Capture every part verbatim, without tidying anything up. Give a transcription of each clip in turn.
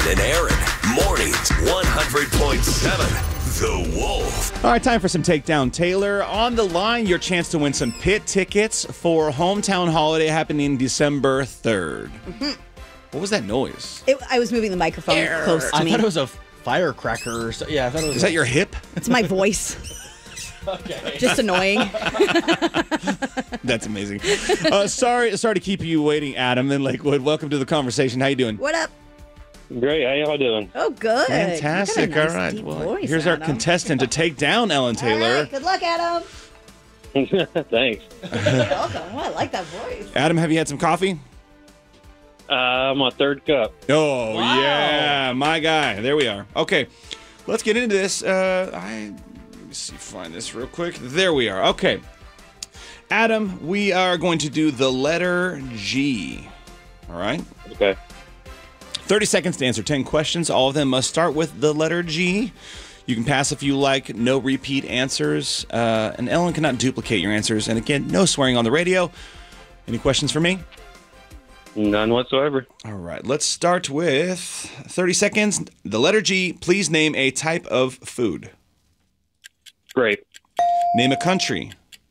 and Aaron. Mornings one hundred point seven. The Wolf. All right, time for some Takedown Taylor. On the line, your chance to win some pit tickets for Hometown Holiday happening December third. Mm-hmm. What was that noise? It, I was moving the microphone Err. close to I me. thought it was a firecracker or so. Yeah, I thought it was. Is that your hip? It's my voice. Okay. Just annoying. That's amazing. Uh, sorry, sorry to keep you waiting, Adam in Lakewood. Welcome to the conversation. How you doing? What up? Great. How y'all doing? Oh, good. Fantastic. You got a nice, All right. deep Well, voice, here's our Adam. contestant to take down Ellen All Taylor. right, good luck, Adam. Thanks. You're welcome. Oh, I like that voice. Adam, have you had some coffee? Uh, I'm on third cup. Oh, Wow. yeah, my guy. There we are. Okay, let's get into this. Uh, I let me see, find this real quick. There we are. Okay, Adam, we are going to do the letter G. All right. Okay. thirty seconds to answer ten questions. All of them must start with the letter G. You can pass if you like. No repeat answers. Uh, and Ellen cannot duplicate your answers. And again, no swearing on the radio. Any questions for me? None whatsoever. All right, let's start with thirty seconds. The letter G, please name a type of food. Great. Name a country.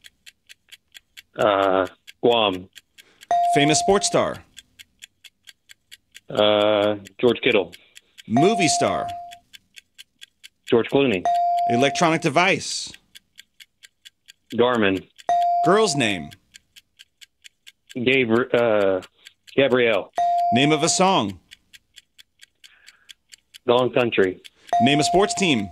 Uh, Guam. Famous sports star. Uh, George Kittle. Movie star. George Clooney. Electronic device. Garmin. Girl's name. Gabe, uh, Gabrielle. Name of a song. Gone Country. Name a sports team.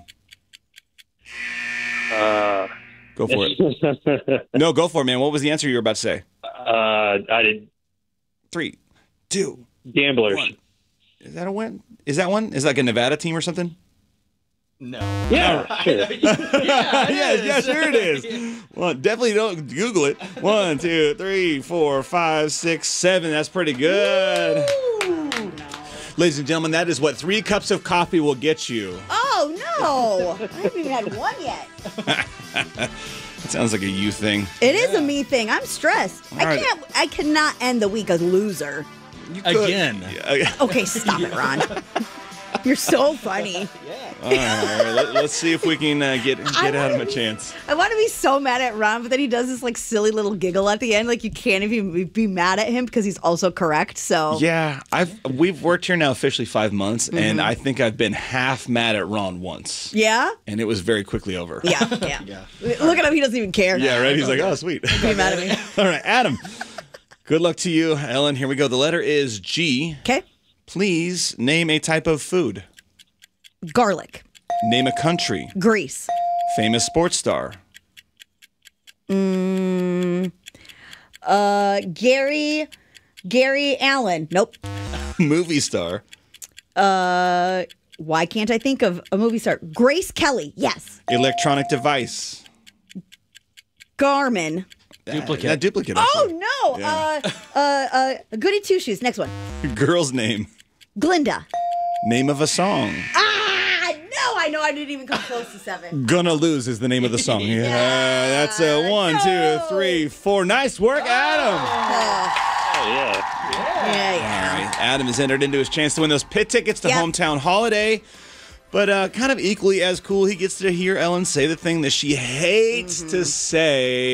Uh, Go for it. No, go for it, man. What was the answer you were about to say? uh, I did Three, two, Gamblers. one. Is that a win? Is that one? Is that like a Nevada team or something? No. Yeah, sure. yeah, yeah, it yeah, is. sure it is. Well, definitely don't Google it. One, two, three, four, five, six, seven. That's pretty good. Ooh. Ladies and gentlemen, that is what three cups of coffee will get you. Oh, no. I haven't even had one yet. That sounds like a you thing. It is a me thing. I'm stressed. I right. can't. I cannot end the week a loser. You could- Again. Yeah, Okay, stop it, Ron. You're so funny. all right, let, let's see if we can uh, get I get out of wanna a be- chance. I want to be so mad at Ron, but then he does this like silly little giggle at the end. Like you can't even be- be mad at him because he's also correct. So Yeah, I've we've worked here now officially five months, Mm-hmm. and I think I've been half mad at Ron once, yeah, and it was very quickly over. yeah, yeah. Yeah. Look at him. He doesn't even care. Yeah, right. He's like, oh, sweet. Be mad at me. All right, Adam. Good luck to you, Ellen. Here we go. The letter is G. Okay. Please name a type of food. Garlic. Name a country. Grease. Famous sports star. Mm, uh, Gary. Gary Allen. Nope. Movie star. Uh, why can't I think of a movie star? Grace Kelly. Yes. Electronic device. Garmin. Duplicate. That duplicate. Oh no. Yeah. Uh, uh, uh, Goody Two Shoes. Next one. no. Girl's name. Glinda. Name of a song. Ah, no, I know I didn't even come close to seven. Gonna Lose is the name of the song. Yeah, that's a one, no. two, three, four. Nice work, Adam. Oh, yeah. Yeah, yeah. All right, Adam has entered into his chance to win those pit tickets to Yep. Hometown Holiday. But uh, kind of equally as cool, he gets to hear Ellen say the thing that she hates to say.